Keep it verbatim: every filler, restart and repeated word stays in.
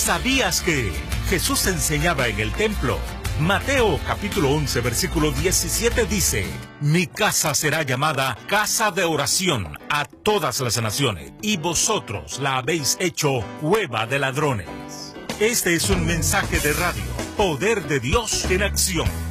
¿Sabías que Jesús enseñaba en el templo? Mateo capítulo once versículo diecisiete dice: mi casa será llamada casa de oración a todas las naciones, y vosotros la habéis hecho cueva de ladrones. Este es un mensaje de radio, Poder de Dios en acción.